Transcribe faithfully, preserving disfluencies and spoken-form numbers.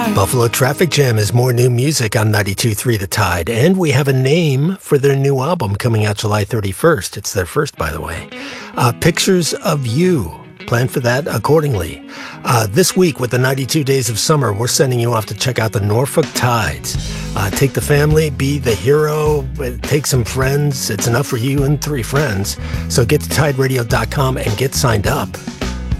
Buffalo Traffic Jam is more new music on ninety-two point three The Tide, and we have a name for their new album coming out July thirty-first. It's their first, by the way. Uh, Pictures of You. Plan for that accordingly. Uh, this week with the ninety-two Days of Summer, we're sending you off to check out the Norfolk Tides. Uh, take the family, be the hero, take some friends. It's enough for you and three friends. So get to tide radio dot com and get signed up.